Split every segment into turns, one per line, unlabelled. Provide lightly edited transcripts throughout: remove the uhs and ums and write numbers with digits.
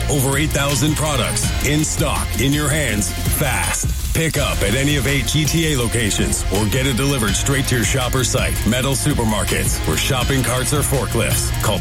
Over 8,000 products in stock, in your hands, fast. Pick up at any of 8 GTA locations or get it delivered straight to your shopper site. Metal Supermarkets, where shopping carts are forklifts. Call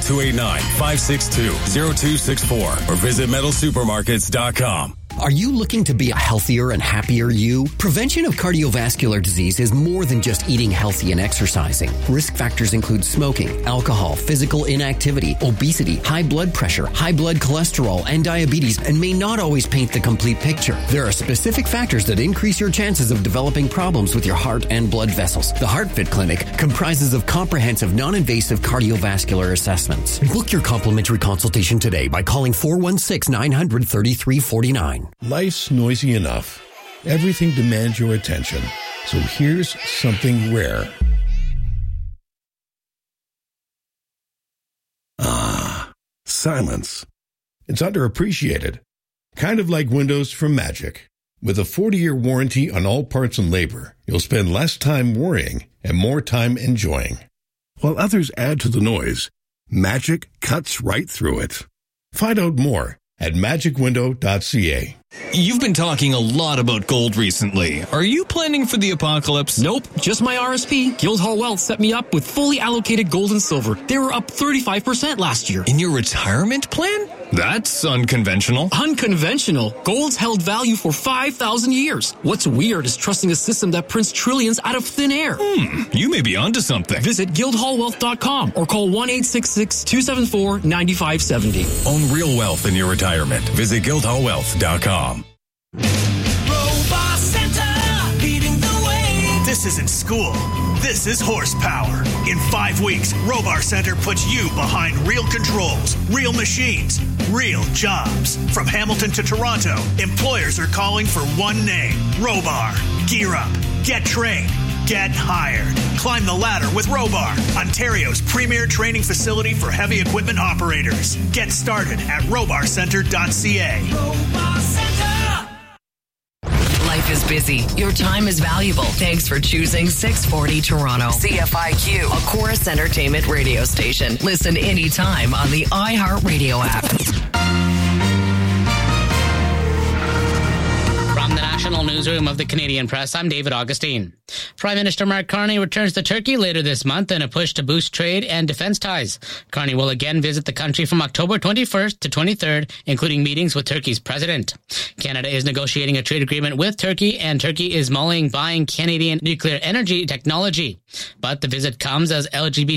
289-562-0264 or visit metalsupermarkets.com.
Are you looking to be a healthier and happier you? Prevention of cardiovascular disease is more than just eating healthy and exercising. Risk factors include smoking, alcohol, physical inactivity, obesity, high blood pressure, high blood cholesterol, and diabetes, and may not always paint the complete picture. There are specific factors that increase your chances of developing problems with your heart and blood vessels. The HeartFit Clinic comprises of comprehensive, non-invasive cardiovascular assessments. Book your complimentary consultation today by calling 416-900-3349.
Life's noisy enough. Everything demands your attention. So here's something rare. Silence. It's underappreciated. Kind of like windows from Magic. With a 40-year warranty on all parts and labor, you'll spend less time worrying and more time enjoying. While others add to the noise, Magic cuts right through it. Find out more at magicwindow.ca.
You've been talking a lot about gold recently. Are you planning for the apocalypse?
Nope, just my RSP. Guildhall Wealth set me up with fully allocated gold and silver. They were up 35% last year.
In your retirement plan? That's unconventional.
Unconventional? Gold's held value for 5,000 years. What's weird is trusting a system that prints trillions out of thin air.
You may be onto something.
Visit guildhallwealth.com or call 1-866-274-9570.
Own real wealth in your retirement. Visit guildhallwealth.com.
Robot Center, leading the way. This isn't school. This is horsepower. In 5 weeks, Robar Center puts you behind real controls, real machines, real jobs. From Hamilton to Toronto, employers are calling for one name, Robar. Gear up, get trained, get hired. Climb the ladder with Robar, Ontario's premier training facility for heavy equipment operators. Get started at robarcenter.ca. Robar Center.
Life is busy. Your time is valuable. Thanks for choosing 640 Toronto. CFIQ, a Chorus Entertainment radio station. Listen anytime on the iHeartRadio app.
From the National Newsroom of the Canadian Press, I'm David Augustine. Prime Minister Mark Carney returns to Turkey later this month in a push to boost trade and defense ties. Carney will again visit the country from October 21st to 23rd, including meetings with Turkey's president. Canada is negotiating a trade agreement with Turkey, and Turkey is mulling buying Canadian nuclear energy technology. But the visit comes as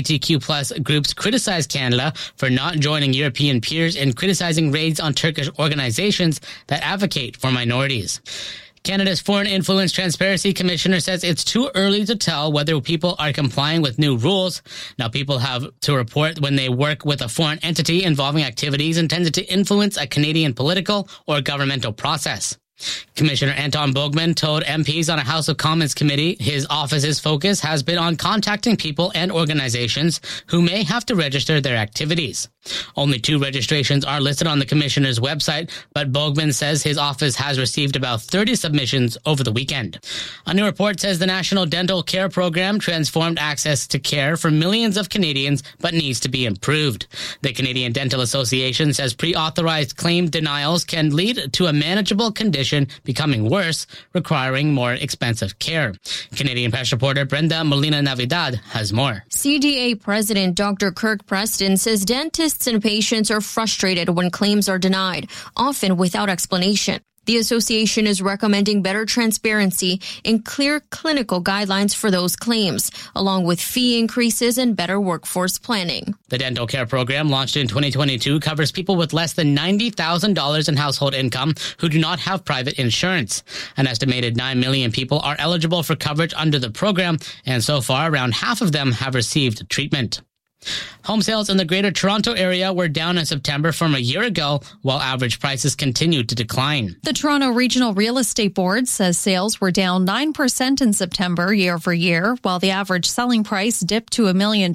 LGBTQ+ groups criticize Canada for not joining European peers in criticizing raids on Turkish organizations that advocate for minorities. Canada's Foreign Influence Transparency Commissioner says it's too early to tell whether people are complying with new rules. Now, people have to report when they work with a foreign entity involving activities intended to influence a Canadian political or governmental process. Commissioner Anton Bogman told MPs on a House of Commons committee his office's focus has been on contacting people and organizations who may have to register their activities. Only 2 registrations are listed on the commissioner's website, but Bogman says his office has received about 30 submissions over the weekend. A new report says the National Dental Care Program transformed access to care for millions of Canadians, but needs to be improved. The Canadian Dental Association says pre-authorized claim denials can lead to a manageable condition becoming worse, requiring more expensive care. Canadian Press reporter Brenda Molina-Navidad has more.
CDA President Dr. Kirk Preston says dentists and patients are frustrated when claims are denied, often without explanation. The association is recommending better transparency and clear clinical guidelines for those claims, along with fee increases and better workforce planning.
The dental care program, launched in 2022, covers people with less than $90,000 in household income who do not have private insurance. An estimated 9 million people are eligible for coverage under the program, and so far, around half of them have received treatment. Home sales in the Greater Toronto Area were down in September from a year ago, while average prices continued to decline.
The Toronto Regional Real Estate Board says sales were down 9% in September year over year, while the average selling price dipped to $1 million.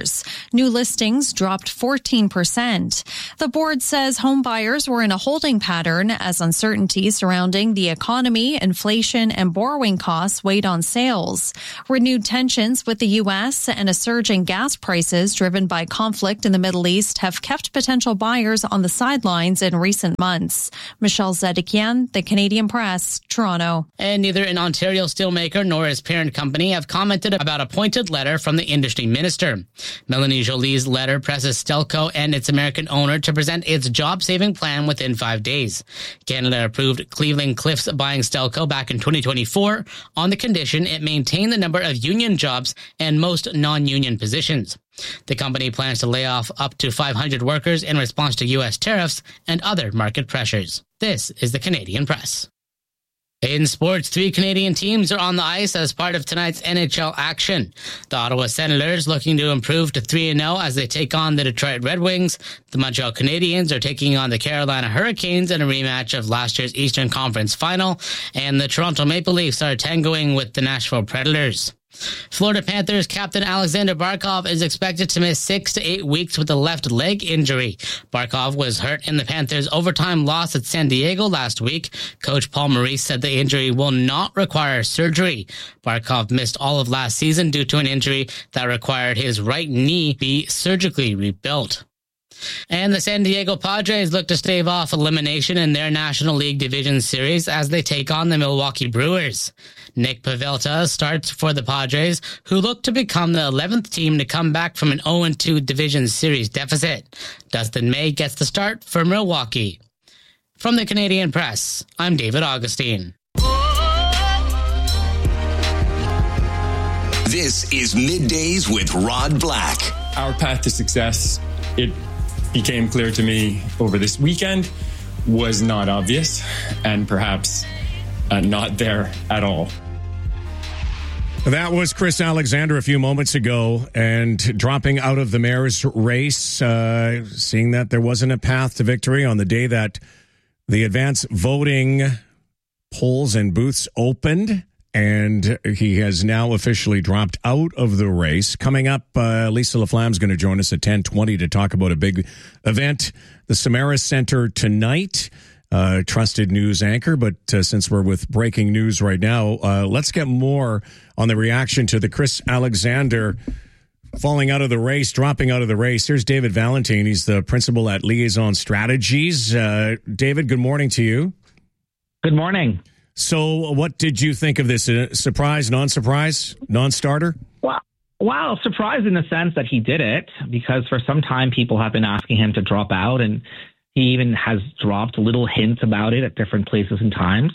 New listings dropped 14%. The board says home buyers were in a holding pattern as uncertainty surrounding the economy, inflation, and borrowing costs weighed on sales. Renewed tensions with the U.S. and a surge in gas prices driven by conflict in the Middle East have kept potential buyers on the sidelines in recent months. Michelle Zedekian, The Canadian Press, Toronto.
And neither an Ontario steelmaker nor his parent company have commented about a pointed letter from the industry minister. Melanie Jolie's letter presses Stelco and its American owner to present its job-saving plan within 5 days. Canada approved Cleveland Cliffs buying Stelco back in 2024 on the condition it maintain the number of union jobs and most non-union positions. The company plans to lay off up to 500 workers in response to U.S. tariffs and other market pressures. This is the Canadian Press. In sports, 3 Canadian teams are on the ice as part of tonight's NHL action. The Ottawa Senators looking to improve to 3-0 as they take on the Detroit Red Wings. The Montreal Canadiens are taking on the Carolina Hurricanes in a rematch of last year's Eastern Conference Final. And the Toronto Maple Leafs are tangoing with the Nashville Predators. Florida Panthers captain Alexander Barkov is expected to miss 6 to 8 weeks with a left leg injury. Barkov was hurt in the Panthers' overtime loss at San Diego last week. Coach Paul Maurice said the injury will not require surgery. Barkov missed all of last season due to an injury that required his right knee be surgically rebuilt. And the San Diego Padres look to stave off elimination in their National League Division Series as they take on the Milwaukee Brewers. Nick Pavelta starts for the Padres, who look to become the 11th team to come back from an 0-2 Division Series deficit. Dustin May gets the start for Milwaukee. From the Canadian Press, I'm David Augustine.
This is Middays with Rod Black.
Our path to success, it became clear to me over this weekend, was not obvious and perhaps not there at all.
That was Chris Alexander a few moments ago, and dropping out of the mayor's race, seeing that there wasn't a path to victory on the day that the advance voting polls and booths opened, and he has now officially dropped out of the race. Coming up, Lisa LaFlamme is going to join us at 10:20 to talk about a big event, the Samaras Center tonight. Trusted news anchor, but since we're with breaking news right now, let's get more on the reaction to the Chris Alexander falling out of the race, dropping out of the race. Here's David Valentine. He's the principal at Liaison Strategies. David, good morning to you.
Good morning.
So what did you think of this? Surprise, non-surprise, non-starter?
Well, surprised in the sense that he did it, because for some time people have been asking him to drop out, and he even has dropped little hints about it at different places and times.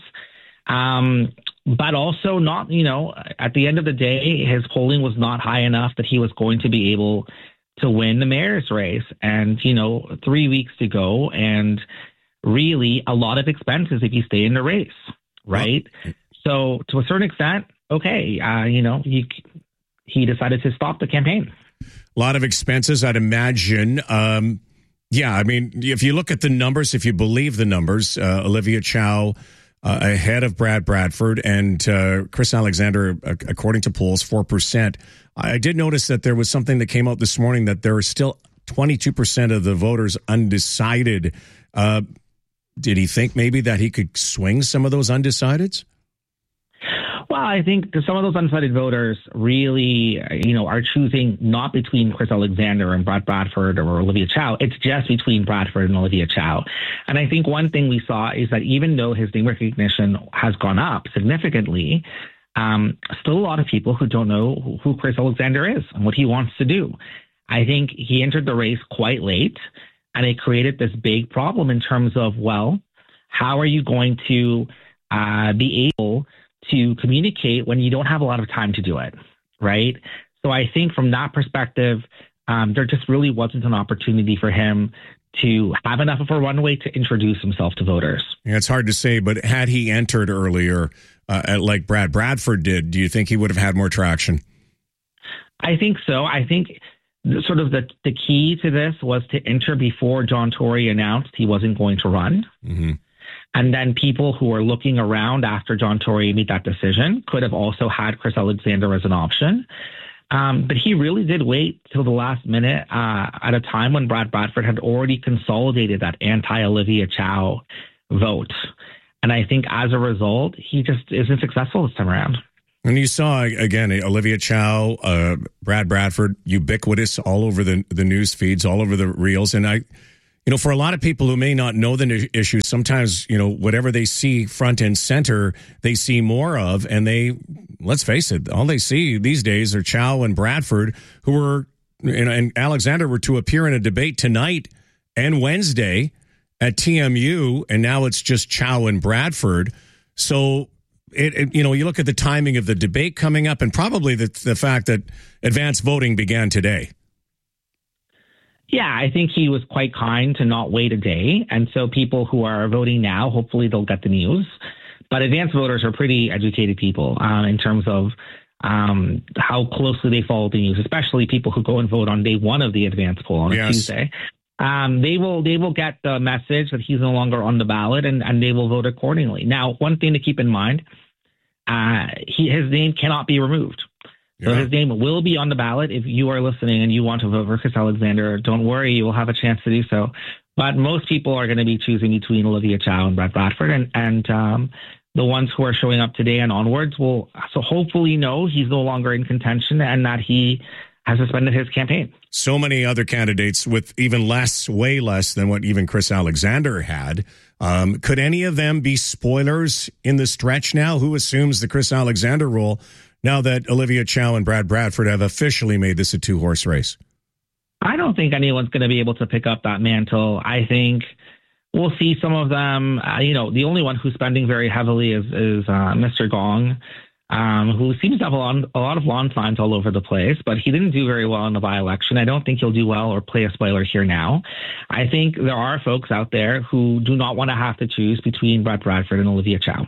But also not, at the end of the day, his polling was not high enough that he was going to be able to win the mayor's race. And, 3 weeks to go, and really a lot of expenses if you stay in the race, right? So to a certain extent, okay, he decided to stop the campaign.
A lot of expenses, I'd imagine. Yeah, I mean, if you look at the numbers, if you believe the numbers, Olivia Chow ahead of Brad Bradford, and Chris Alexander, according to polls, 4%. I did notice that there was something that came out this morning that there are still 22% of the voters undecided. Did he think maybe that he could swing some of those undecideds?
Well, I think some of those undecided voters really, are choosing not between Chris Alexander and Brad Bradford or Olivia Chow. It's just between Bradford and Olivia Chow. And I think one thing we saw is that even though his name recognition has gone up significantly, still a lot of people who don't know who Chris Alexander is and what he wants to do. I think he entered the race quite late, and it created this big problem in terms of, well, how are you going to be able to communicate when you don't have a lot of time to do it, right? So I think from that perspective, there just really wasn't an opportunity for him to have enough of a runway to introduce himself to voters.
Yeah, it's hard to say, but had he entered earlier, like Brad Bradford did, do you think he would have had more traction?
I think so. I think sort of the key to this was to enter before John Tory announced he wasn't going to run. Mm-hmm. And then people who were looking around after John Tory made that decision could have also had Chris Alexander as an option. But he really did wait till the last minute at a time when Brad Bradford had already consolidated that anti-Olivia Chow vote. And I think as a result, he just isn't successful this time around.
And you saw, again, Olivia Chow, Brad Bradford, ubiquitous all over the news feeds, all over the reels. And for a lot of people who may not know the issues, sometimes, whatever they see front and center, they see more of. And let's face it, all they see these days are Chow and Bradford, who were, and Alexander were to appear in a debate tonight and Wednesday at TMU. And now it's just Chow and Bradford. So, you look at the timing of the debate coming up and probably the fact that advanced voting began today.
Yeah, I think he was quite kind to not wait a day. And so people who are voting now, hopefully they'll get the news. But advanced voters are pretty educated people in terms of how closely they follow the news, especially people who go and vote on day one of the advanced poll on a Tuesday. They will get the message that he's no longer on the ballot and they will vote accordingly. Now, one thing to keep in mind, his name cannot be removed. So his name will be on the ballot. If you are listening and you want to vote for Chris Alexander, don't worry, you will have a chance to do so. But most people are going to be choosing between Olivia Chow and Brad Bradford. And the ones who are showing up today and onwards will hopefully know he's no longer in contention and that he has suspended his campaign.
So many other candidates with even less, way less than what even Chris Alexander had. Could any of them be spoilers in the stretch now? Who assumes the Chris Alexander role now that Olivia Chow and Brad Bradford have officially made this a two-horse race?
I don't think anyone's going to be able to pick up that mantle. I think we'll see some of them. The only one who's spending very heavily is Mr. Gong, who seems to have a lot of lawn signs all over the place, but he didn't do very well in the by-election. I don't think he'll do well or play a spoiler here now. I think there are folks out there who do not want to have to choose between Brad Bradford and Olivia Chow.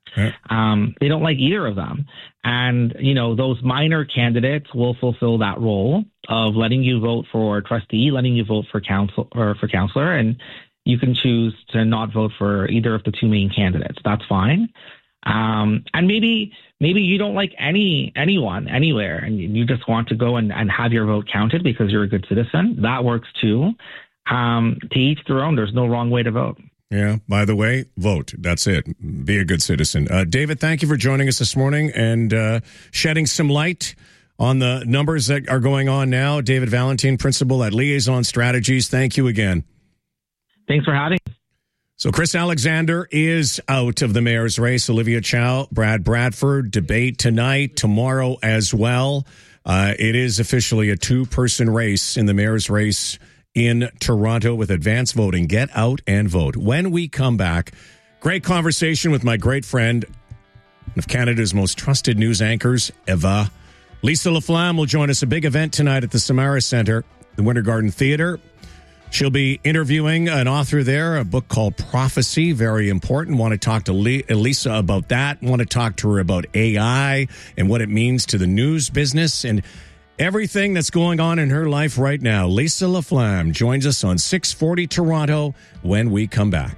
They don't like either of them. And, those minor candidates will fulfill that role of letting you vote for trustee, letting you vote for council or for counselor, and you can choose to not vote for either of the two main candidates. That's fine. And maybe you don't like anyone anywhere and you just want to go and have your vote counted because you're a good citizen. That works too. To each their own. There's no wrong way to vote.
Yeah. By the way, vote. That's it. Be a good citizen. David, thank you for joining us this morning and shedding some light on the numbers that are going on now. David Valentine, principal at Liaison Strategies. Thank you again.
Thanks for having me.
So Chris Alexander is out of the mayor's race. Olivia Chow, Brad Bradford, debate tonight, tomorrow as well. It is officially a two-person race in the mayor's race in Toronto with advanced voting. Get out and vote. When we come back, great conversation with my great friend, one of Canada's most trusted news anchors, Eva. Lisa Laflamme will join us. A big event tonight at the Samara Centre, the Winter Garden Theatre. She'll be interviewing an author there, a book called Prophecy, very important. Want to talk to Lisa about that. Want to talk to her about AI and what it means to the news business and everything that's going on in her life right now. Lisa Laflamme joins us on 640 Toronto when we come back.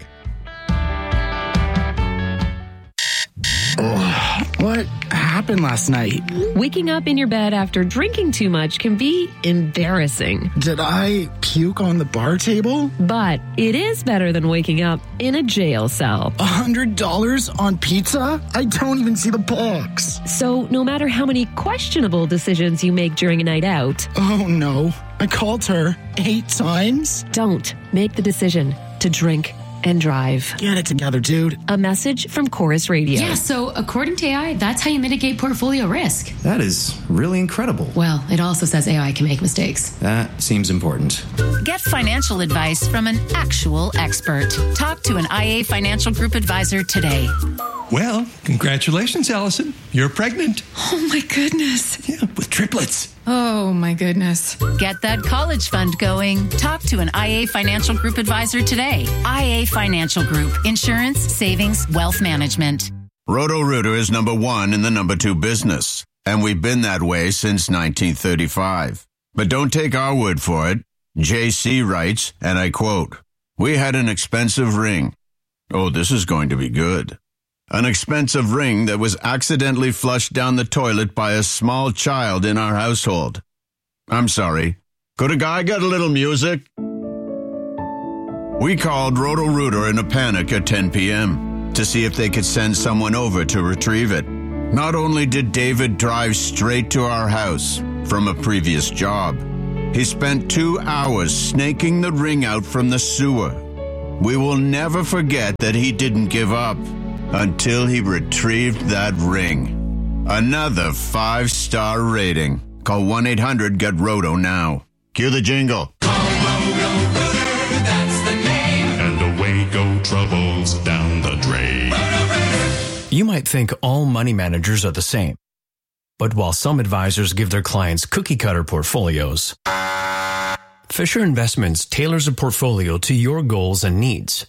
What happened last night?
Waking up in your bed after drinking too much can be embarrassing.
Did I puke on the bar table?
But it is better than waking up in a jail cell.
$100 on pizza? I don't even see the box.
So no matter how many questionable decisions you make during a night out...
Oh no, I called her 8 times?
Don't make the decision to drink and drive.
Get it together, dude.
A message from Chorus Radio.
Yeah, so according to AI, that's how you mitigate portfolio risk.
That is really incredible.
Well, it also says AI can make mistakes.
That seems important.
Get financial advice from an actual expert. Talk to an IA Financial Group advisor today.
Well, congratulations, Allison. You're pregnant.
Oh, my goodness.
Yeah, with triplets.
Oh, my goodness.
Get that college fund going. Talk to an IA Financial Group advisor today. IA Financial Group. Insurance, savings, wealth management.
Roto-Rooter is number 1 in the number 2 business, and we've been that way since 1935. But don't take our word for it. JC writes, and I quote, "We had an expensive ring. Oh, this is going to be good. An expensive ring that was accidentally flushed down the toilet by a small child in our household. I'm sorry. Could a guy get a little music?" We called Roto-Rooter in a panic at 10 p.m. to see if they could send someone over to retrieve it. Not only did David drive straight to our house from a previous job, he spent 2 hours snaking the ring out from the sewer. We will never forget that he didn't give up until he retrieved that ring. Another 5-star rating. Call 1-800-GET-ROTO now. Cue the jingle.
That's the name. And away go troubles down the drain.
You might think all money managers are the same. But while some advisors give their clients cookie-cutter portfolios, Fisher Investments tailors a portfolio to your goals and needs.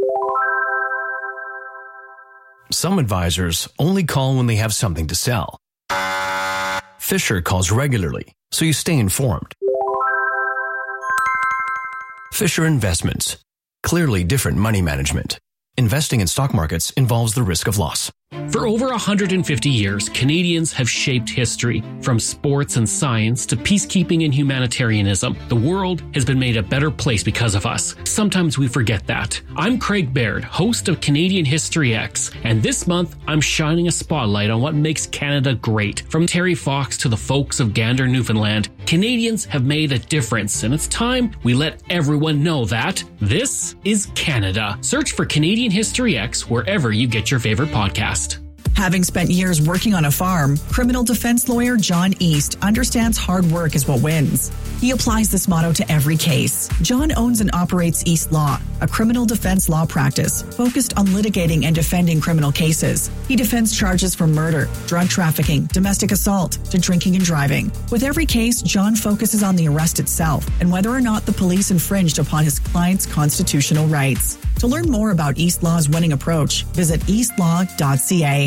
Some advisors only call when they have something to sell. Fisher calls regularly, so you stay informed. Fisher Investments. Clearly different money management. Investing in stock markets involves the risk of loss.
For over 150 years, Canadians have shaped history. From sports and science to peacekeeping and humanitarianism, the world has been made a better place because of us. Sometimes we forget that. I'm Craig Baird, host of Canadian History X, and this month I'm shining a spotlight on what makes Canada great. From Terry Fox to the folks of Gander, Newfoundland, Canadians have made a difference, and it's time we let everyone know that this is Canada. Search for Canadian History X wherever you get your favorite podcast.
Having spent years working on a farm, criminal defense lawyer John East understands hard work is what wins. He applies this motto to every case. John owns and operates East Law, a criminal defense law practice focused on litigating and defending criminal cases. He defends charges from murder, drug trafficking, domestic assault, to drinking and driving. With every case, John focuses on the arrest itself and whether or not the police infringed upon his client's constitutional rights. To learn more about East Law's winning approach, visit eastlaw.ca.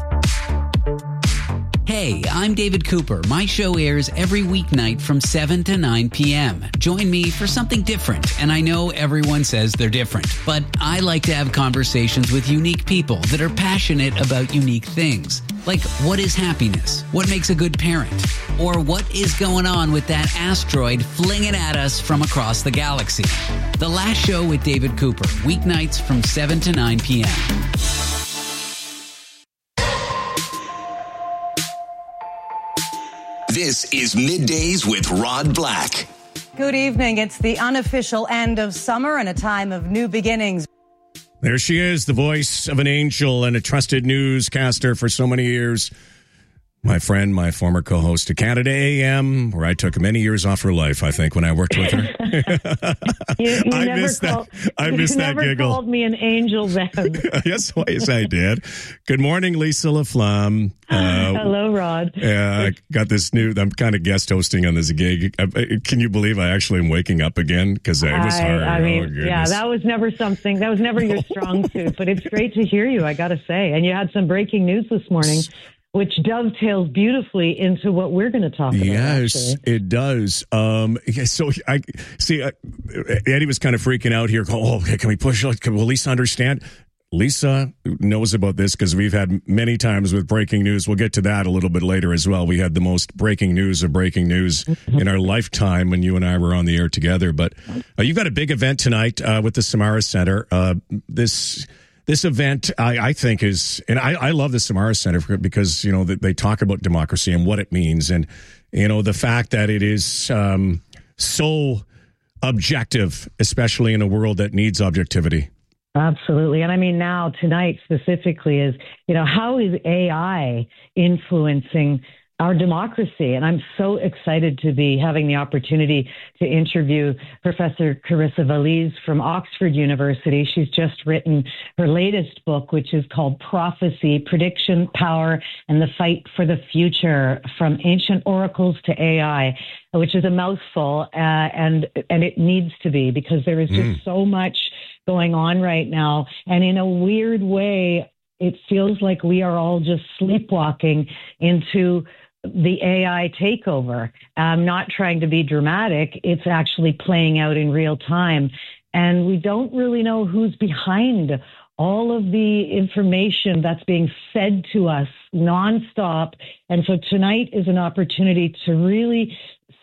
Hey, I'm David Cooper. My show airs every weeknight from 7 to 9 p.m. Join me for something different, and I know everyone says they're different, but I like to have conversations with unique people that are passionate about unique things. Like, what is happiness? What makes a good parent? Or what is going on with that asteroid flinging at us from across the galaxy? The Last Show with David Cooper, weeknights from 7 to 9 p.m.
This is Middays with Rod Black.
Good evening. It's the unofficial end of summer and a time of new beginnings.
There she is, the voice of an angel and a trusted newscaster for so many years. My friend, my former co-host of Canada AM, where I took many years off her life, I think, when I worked with her. I missed that giggle.
You never called me an angel then.
Yes, I did. Good morning, Lisa LaFlamme.
Hello, Rod.
I got this I'm kind of guest hosting on this gig. Can you believe I actually am waking up again? Because it was hard.
I mean, that was never your strong suit, but it's great to hear you, I got to say. And you had some breaking news this morning, which dovetails beautifully into what we're going to talk about.
Yes, it does. So I see Eddie was kind of freaking out here. Oh, can we push? Will Lisa understand? Lisa knows about this because we've had many times with breaking news. We'll get to that a little bit later as well. We had the most breaking news of breaking news in our lifetime when you and I were on the air together. But you've got a big event tonight with the Samara Center. This event, I think, is, and I love the Samara Center because, you know, they talk about democracy and what it means. And, you know, the fact that it is so objective, especially in a world that needs objectivity.
Absolutely. And I mean, now tonight specifically is, you know, how is AI influencing our democracy? And I'm so excited to be having the opportunity to interview Professor Carissa Valiz from Oxford University. She's just written her latest book, which is called Prophecy, Prediction, Power, and the Fight for the Future, From Ancient Oracles to AI, which is a mouthful, and it needs to be, because there is just so much going on right now. And in a weird way, it feels like we are all just sleepwalking into the AI takeover. I'm not trying to be dramatic. It's actually playing out in real time. And we don't really know who's behind all of the information that's being fed to us nonstop. And so tonight is an opportunity to really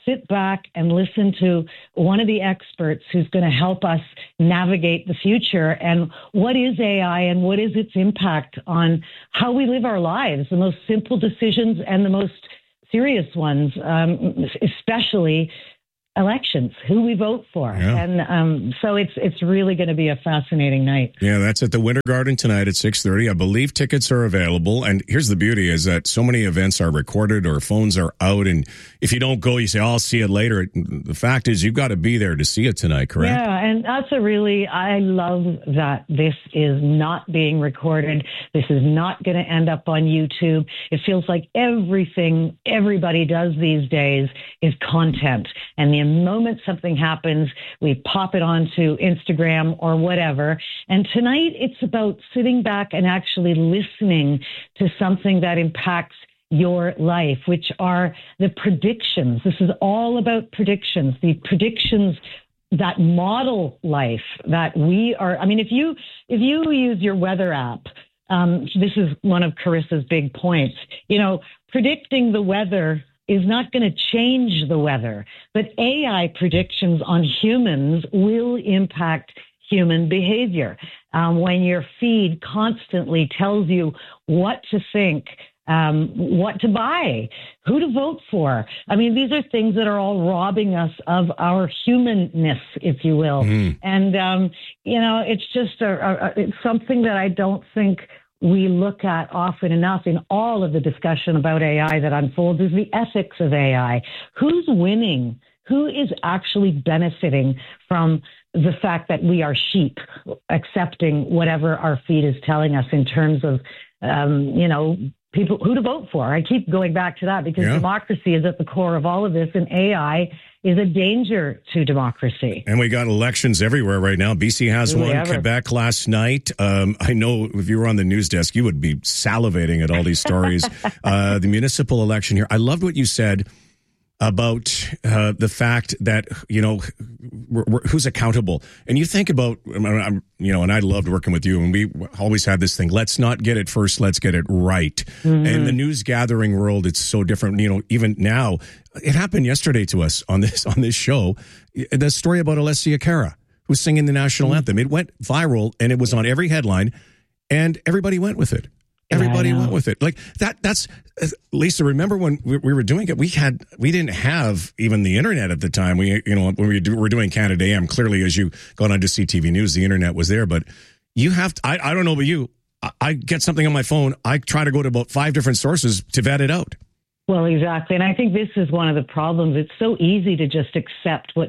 sit back and listen to one of the experts who's going to help us navigate the future. And what is AI and what is its impact on how we live our lives, the most simple decisions and the most serious ones, especially elections, who we vote for.
Yeah.
And so it's really going to be a fascinating night.
Yeah, that's at the Winter Garden tonight at 6:30. I believe tickets are available. And here's the beauty is that so many events are recorded or phones are out. And if you don't go, you say, I'll see it later. The fact is you've got to be there to see it tonight, correct?
Yeah, and that's I love that this is not being recorded. This is not going to end up on YouTube. It feels like everything everybody does these days is content. And the moment something happens, we pop it onto Instagram or whatever. And tonight it's about sitting back and actually listening to something that impacts your life, which are the predictions. This is all about predictions, the predictions that model life that we are. I mean, if you use your weather app, this is one of Carissa's big points, predicting the weather is not going to change the weather, but AI predictions on humans will impact human behavior. When your feed constantly tells you what to think, what to buy, who to vote for. I mean, these are things that are all robbing us of our humanness, if you will. And, it's just it's something that I don't think we look at often enough in all of the discussion about AI that unfolds is the ethics of AI. Who's winning? Who is actually benefiting from the fact that we are sheep, accepting whatever our feed is telling us in terms of, people who to vote for? I keep going back to that because democracy is at the core of all of this, and AI is a danger to democracy.
And we got elections everywhere right now. BC has one, Quebec last night. I know if you were on the news desk, you would be salivating at all these stories. The municipal election here. I loved what you said about the fact that, who's accountable. And you think about, and I loved working with you, and we always had this thing, let's not get it first, let's get it right. Mm-hmm. And the news gathering world, it's so different. Even now, it happened yesterday to us on this show, the story about Alessia Cara, who's singing the national anthem. It went viral, and it was on every headline, and everybody went with it. Everybody went with it. Like that's Lisa, remember when we were doing it, we didn't have even the internet at the time. When we were doing Canada AM, clearly as you got onto CTV News, the internet was there, but you have to, I don't know about you, I get something on my phone, I try to go to about 5 different sources to vet it out.
Well, exactly. And I think this is one of the problems. It's so easy to just accept what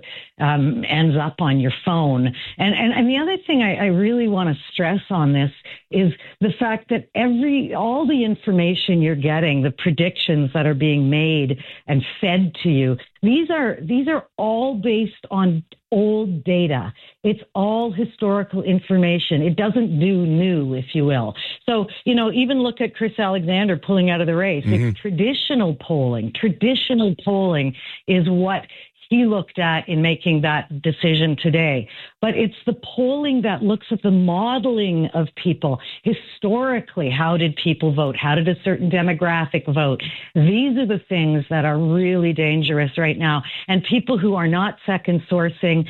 ends up on your phone. And the other thing I really want to stress on this is the fact that all the information you're getting, the predictions that are being made and fed to you, these are all based on old data. It's all historical information. It doesn't do new, if you will. So, even look at Chris Alexander pulling out of the race. Mm-hmm. It's traditional polling. Traditional polling is what he looked at in making that decision today. But it's the polling that looks at the modeling of people. Historically, how did people vote? How did a certain demographic vote? These are the things that are really dangerous right now. And people who are not second sourcing,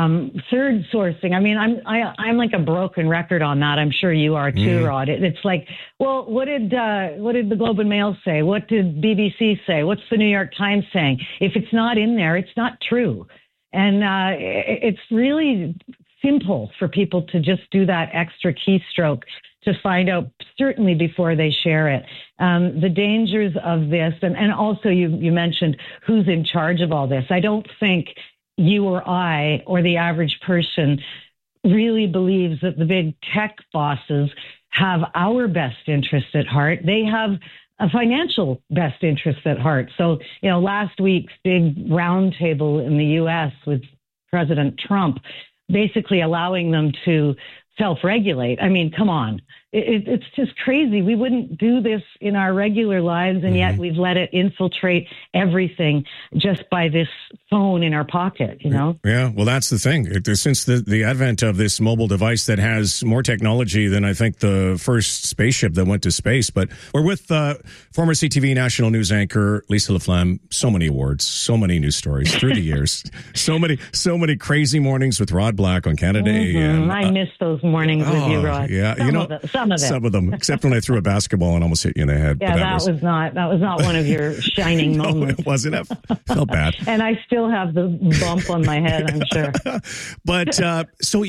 third sourcing. I mean, I'm like a broken record on that. I'm sure you are too, Rod. It's like, well, what did the Globe and Mail say? What did BBC say? What's the New York Times saying? If it's not in there, it's not true. And it's really simple for people to just do that extra keystroke to find out, certainly before they share it, the dangers of this. And also you mentioned who's in charge of all this. I don't think you or I or the average person really believes that the big tech bosses have our best interest at heart. They have a financial best interest at heart. So, last week's big roundtable in the U.S. with President Trump, basically allowing them to self-regulate. I mean, come on. It's just crazy. We wouldn't do this in our regular lives, and yet we've let it infiltrate everything just by this phone in our pocket, you know?
Yeah, well, that's the thing. Since the advent of this mobile device that has more technology than I think the first spaceship that went to space. But we're with former CTV national news anchor Lisa LaFlamme. So many awards, so many news stories through the years. So many crazy mornings with Rod Black on Canada AM.
I miss those mornings with you, Rod.
Yeah, some of them, except when I threw a basketball and almost hit you in the head.
Yeah, that was not one of your shining moments.
It wasn't. I felt bad.
And I still have the bump on my head, I'm sure.
But so,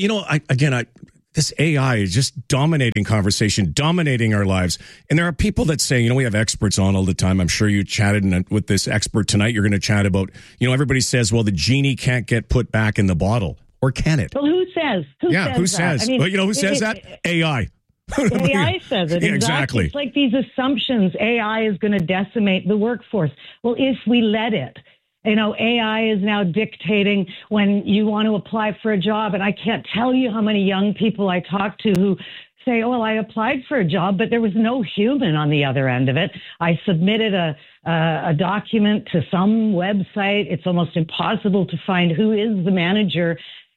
this AI is just dominating conversation, dominating our lives. And there are people that say, we have experts on all the time. I'm sure you chatted with this expert tonight. You're going to chat about, everybody says, well, the genie can't get put back in the bottle. Or can it?
Well, who says? Who says?
I mean, who says that? AI.
AI says it.
Yeah, exactly.
It's like these assumptions. AI is going to decimate the workforce. Well, if we let it, AI is now dictating when you want to apply for a job. And I can't tell you how many young people I talk to who say, well, I applied for a job, but there was no human on the other end of it. I submitted a document to some website. It's almost impossible to find who is the manager.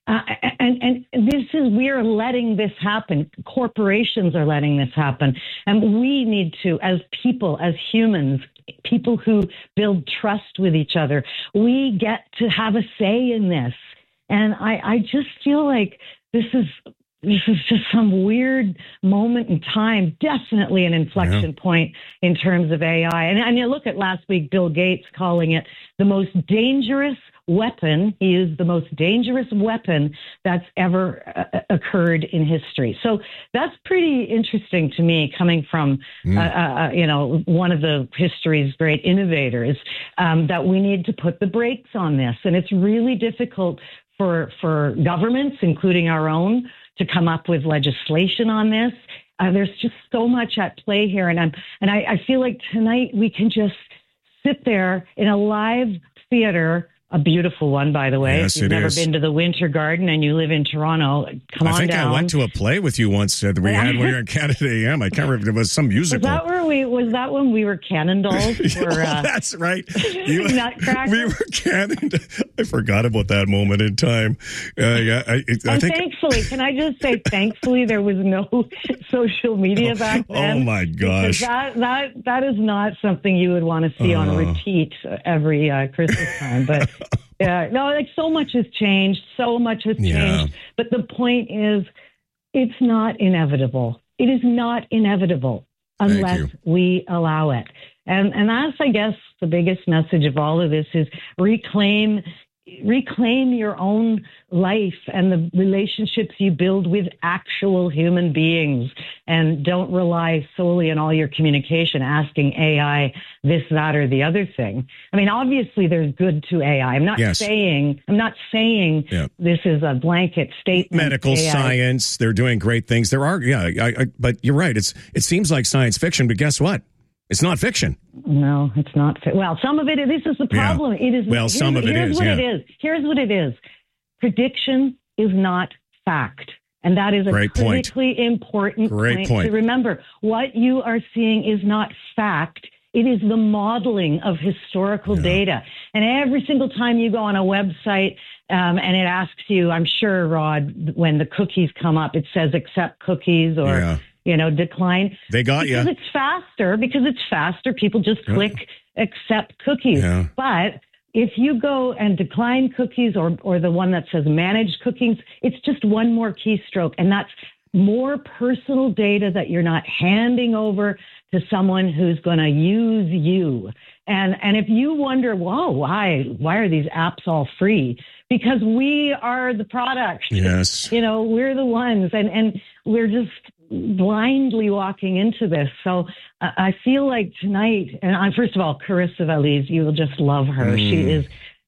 And we are letting this happen. Corporations are letting this happen. And we need to, as people, as humans, people who build trust with each other, we get to have a say in this. And I just feel like this is just some weird moment in time, definitely an inflection point in terms of AI. And you look at last week, Bill Gates calling it the most dangerous weapon. He is the most dangerous weapon that's ever occurred in history. So that's pretty interesting to me, coming from one of the history's great innovators, that we need to put the brakes on this. And it's really difficult for governments, including our own, to come up with legislation on this. There's just so much at play here, and I feel like tonight we can just sit there in a live theater. A beautiful one, by the way.
Yes,
if you've never been to the Winter Garden and you live in Toronto, come on down.
I think I went to a play with you once that we had when we were in Canada AM. I can't remember. It was some musical.
Was that when we were cannon dolls?
That's right.
Nutcracker?
We were cannon. I forgot about that moment in time. I think.
Thankfully, can I just say, thankfully, there was no social media back then.
Oh my gosh.
That is not something you would want to see on repeat every Christmas time. But so much has changed. But the point is, it's not inevitable. It is not inevitable unless we allow it. And that's, I guess, the biggest message of all of this is reclaim your own life and the relationships you build with actual human beings, and don't rely solely on all your communication asking AI this, that, or the other thing. I mean, obviously there's good to AI. I'm not saying this is a blanket statement.
Medical
AI.
science, they're doing great things. There are, but you're right. It seems like science fiction, but guess what? It's not fiction.
No, it's not. Well, some of it, this is the problem.
Yeah.
It is.
Well, some of it is.
Here's what it is. Prediction is not fact. And that is a critically important point to remember. What you are seeing is not fact. It is the modeling of historical data. And every single time you go on a website and it asks you, I'm sure, Rod, when the cookies come up, it says accept cookies or... decline.
They got you.
Because it's faster. People just click accept cookies. Yeah. But if you go and decline cookies or the one that says manage cookies, it's just one more keystroke. And that's more personal data that you're not handing over to someone who's going to use you. And if you wonder, why are these apps all free? Because we are the product.
Yes.
We're the ones. And we're just blindly walking into this. So I feel like tonight, and first of all, Carissa Valiz, you will just love her.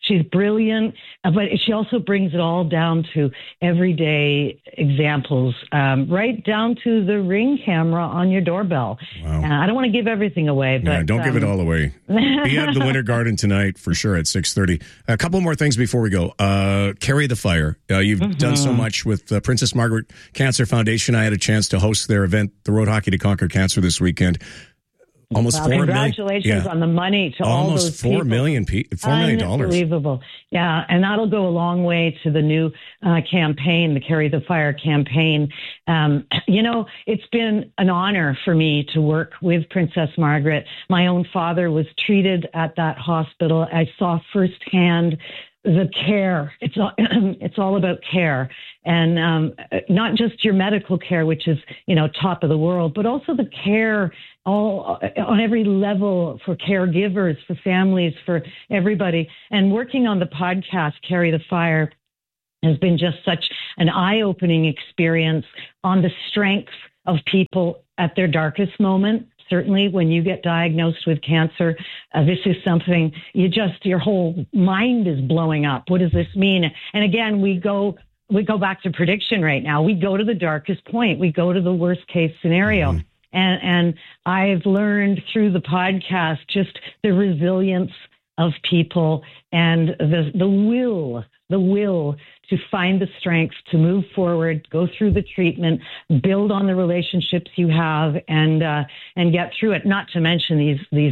She's brilliant, but she also brings it all down to everyday examples, right down to the Ring camera on your doorbell.
Wow.
I don't want to give everything away, but
don't give it all away. Be at the Winter Garden tonight for sure at 6:30. A couple more things before we go. Carry the Fire. You've done so much with Princess Margaret Cancer Foundation. I had a chance to host their event, the Road Hockey to Conquer Cancer, this weekend. Almost $4 million.
Congratulations on the money to all those people.
$4 million.
Unbelievable. Yeah, and that'll go a long way to the new campaign, the Carry the Fire campaign. It's been an honor for me to work with Princess Margaret. My own father was treated at that hospital. I saw firsthand the care. It's all about care, and not just your medical care, which is top of the world, but also the care all on every level for caregivers, for families, for everybody. And working on the podcast Carry the Fire has been just such an eye-opening experience on the strength of people at their darkest moment. Certainly when you get diagnosed with cancer, this is something your whole mind is blowing up. What does this mean? And again, we go back to prediction right now. We go to the darkest point. We go to the worst case scenario. Mm-hmm. And I've learned through the podcast just the resilience of people and the will to find the strength to move forward, go through the treatment, build on the relationships you have, and get through it. Not to mention these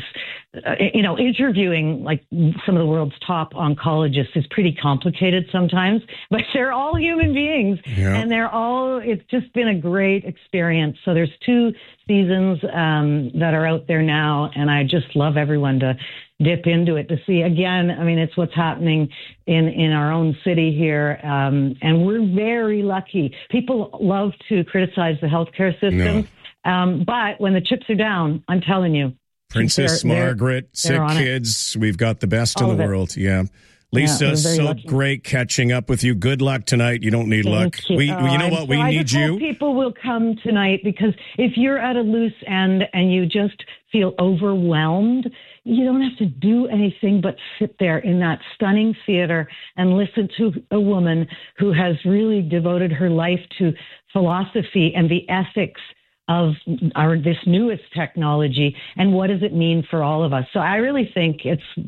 interviewing like some of the world's top oncologists is pretty complicated sometimes, but they're all human beings, and it's just been a great experience. So there's 2 seasons that are out there now, and I just love everyone to dip into it to see. Again, I mean, it's what's happening in our own city here, and we're very lucky. People love to criticize the healthcare system, but when the chips are down, I'm telling you,
Princess Margaret, sick kids, we've got the best in the world. Yeah. Lisa, so great catching up with you. Good luck tonight. You don't need luck.
You.
You know what? We need you.
Hope people will come tonight, because if you're at a loose end and you just feel overwhelmed, you don't have to do anything but sit there in that stunning theater and listen to a woman who has really devoted her life to philosophy and the ethics of this newest technology, and what does it mean for all of us. So I really think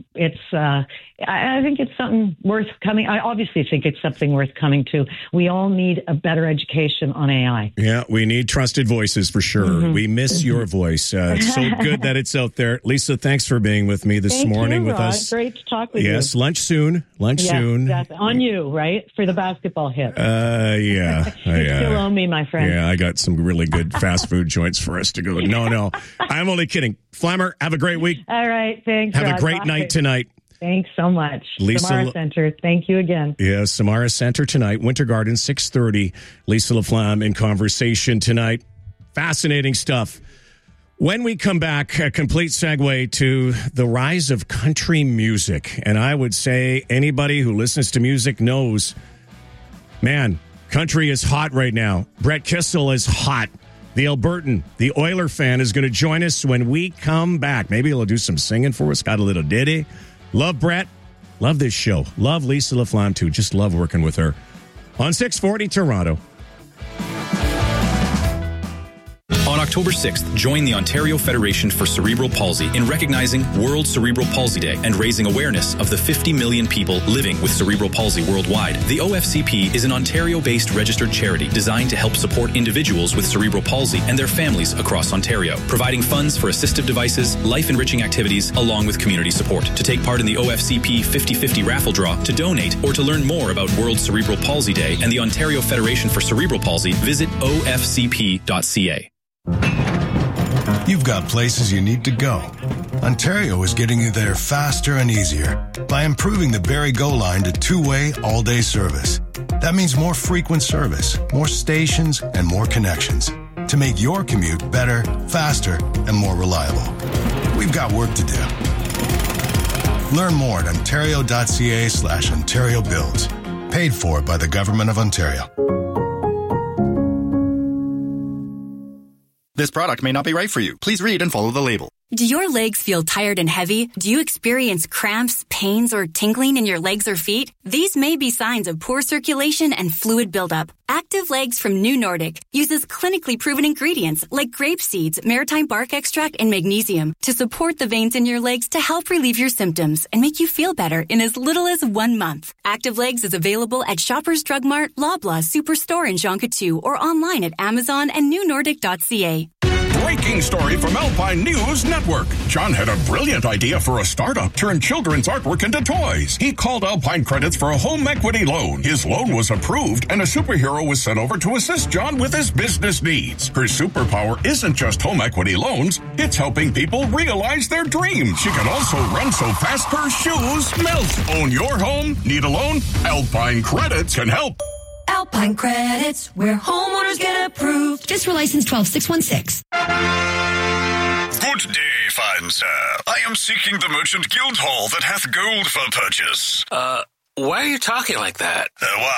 I think it's something worth coming. I obviously think it's something worth coming to. We all need a better education on AI.
Yeah, we need trusted voices for sure. Mm-hmm. We miss your voice. It's so good that it's out there. Lisa, thanks for being with me this morning with us.
Great to talk with you.
Yes, lunch soon. Soon.
Yes, on you, right? For the basketball hit.
Yeah.
You still owe me, my friend.
Yeah, I got some really good fast food joints for us to go. No, I'm only kidding. Flammer, have a great week.
All right, thanks.
Have a great night tonight.
Thanks so much.
Lisa,
Samara Center, thank you again.
Yeah, Samara Center tonight, Winter Garden, 6:30. Lisa LaFlamme in conversation tonight. Fascinating stuff. When we come back, a complete segue to the rise of country music. And I would say anybody who listens to music knows, man, country is hot right now. Brett Kissel is hot. The Albertan, the Oiler fan, is going to join us when we come back. Maybe he'll do some singing for us. Got a little ditty. Love Brett. Love this show. Love Lisa LaFlamme, too. Just love working with her. On 640 Toronto.
On October 6th, join the Ontario Federation for Cerebral Palsy in recognizing World Cerebral Palsy Day and raising awareness of the 50 million people living with cerebral palsy worldwide. The OFCP is an Ontario-based registered charity designed to help support individuals with cerebral palsy and their families across Ontario, providing funds for assistive devices, life-enriching activities, along with community support. To take part in the OFCP 50/50 raffle draw, to donate, or to learn more about World Cerebral Palsy Day and the Ontario Federation for Cerebral Palsy, visit ofcp.ca.
You've got places you need to go. Ontario is getting you there faster and easier by improving the Barrie Go line to 2-way all-day service. That means more frequent service, more stations, and more connections to make your commute better, faster, and more reliable. We've got work to do. Learn more at ontario.ca/Ontario Builds. Paid for by the Government of Ontario.
This product may not be right for you. Please read and follow the label. Do your legs feel tired and heavy? Do you experience cramps, pains, or tingling in your legs or feet? These may be signs of poor circulation and fluid buildup. Active Legs from New Nordic uses clinically proven ingredients like grape seeds, maritime bark extract, and magnesium to support the veins in your legs to help relieve your symptoms and make you feel better in as little as 1 month. Active Legs is available at Shoppers Drug Mart, Loblaw, Superstore, and Jonquière, or online at Amazon and newnordic.ca.
Breaking story from Alpine News Network. John had a brilliant idea for a startup, turn children's artwork into toys. He called Alpine Credits for a home equity loan. His loan was approved, and a superhero was sent over to assist John with his business needs. Her superpower isn't just home equity loans, it's helping people realize their dreams. She can also run so fast her shoes melt. Own your home? Need a loan? Alpine Credits can help.
Alpine Credits, where homeowners get approved. Just for license 12616.
Good day, fine sir. I am seeking the merchant guild hall that hath gold for purchase.
Why are you talking like that?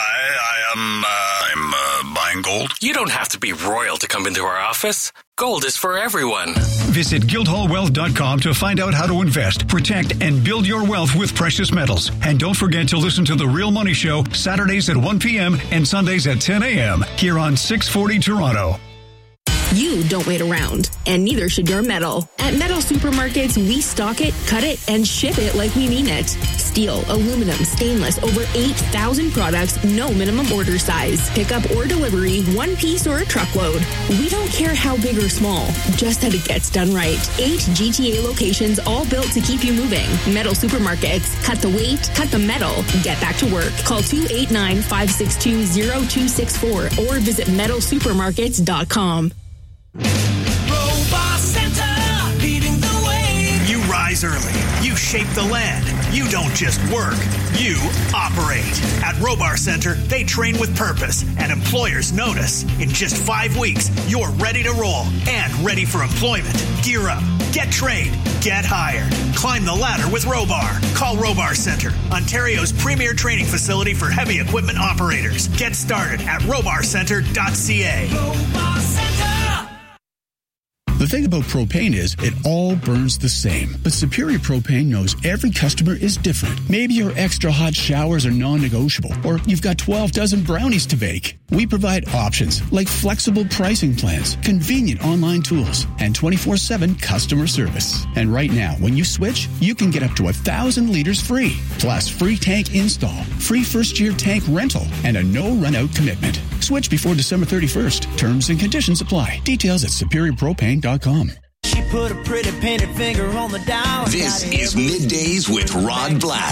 I'm buying gold.
You don't have to be royal to come into our office. Gold is for everyone.
Visit guildhallwealth.com to find out how to invest, protect, and build your wealth with precious metals. And don't forget to listen to The Real Money Show Saturdays at 1 p.m. and Sundays at 10 a.m. here on 640 Toronto.
You don't wait around, and neither should your metal. At Metal Supermarkets, we stock it, cut it, and ship it like we mean it. Steel, aluminum, stainless, over 8,000 products, no minimum order size. Pickup or delivery, one piece or a truckload. We don't care how big or small, just that it gets done right. 8 GTA locations, all built to keep you moving. Metal Supermarkets. Cut the weight, cut the metal, get back to work. Call 289-562-0264 or visit metalsupermarkets.com.
Robot Center, leading the way.
You rise early. You shape the land. You don't just work. You operate. At Robar Center, they train with purpose, and employers notice. In just 5 weeks, you're ready to roll and ready for employment. Gear up. Get trained. Get hired. Climb the ladder with Robar. Call Robar Center, Ontario's premier training facility for heavy equipment operators. Get started at robarcenter.ca.
Robar Center.
The thing about propane is it all burns the same. But Superior Propane knows every customer is different. Maybe your extra hot showers are non-negotiable, or you've got 12 dozen brownies to bake. We provide options like flexible pricing plans, convenient online tools, and 24/7 customer service. And right now, when you switch, you can get up to 1,000 liters free. Plus, free tank install, free first-year tank rental, and a no-run-out commitment. Switch before December 31st. Terms and conditions apply. Details at superiorpropane.com.
She put a pretty painted finger on the dial.
This is Middays with Rod Black.